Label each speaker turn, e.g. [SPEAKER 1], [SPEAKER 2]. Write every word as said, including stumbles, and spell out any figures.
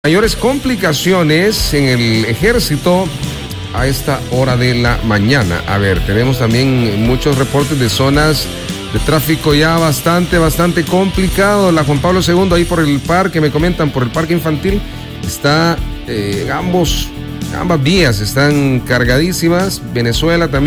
[SPEAKER 1] Mayores complicaciones en el ejército a esta hora de la mañana. A ver, tenemos también muchos reportes de zonas de tráfico ya bastante, bastante complicado. La Juan Pablo segundo, ahí por el parque, me comentan, por el parque infantil, está, eh, ambos, ambas vías están cargadísimas. Venezuela también.